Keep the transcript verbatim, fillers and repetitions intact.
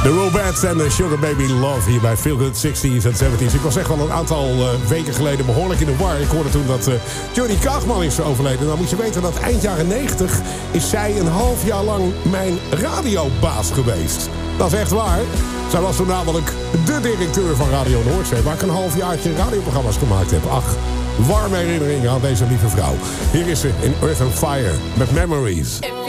De Rubettes en de Sugar Baby Love hier bij Feel Good zestig's en zeventig's. Ik was echt wel een aantal uh, weken geleden behoorlijk in de war. Ik hoorde toen dat uh, Johnny Kaagman is overleden. Nou moet je weten dat eind jaren negentig is zij een half jaar lang mijn radiobaas geweest. Dat is echt waar. Zij was toen namelijk de directeur van Radio Noordzee, waar ik een halfjaartje radioprogramma's gemaakt heb. Ach, warme herinneringen aan deze lieve vrouw. Hier is ze in Earth and Fire met Memories.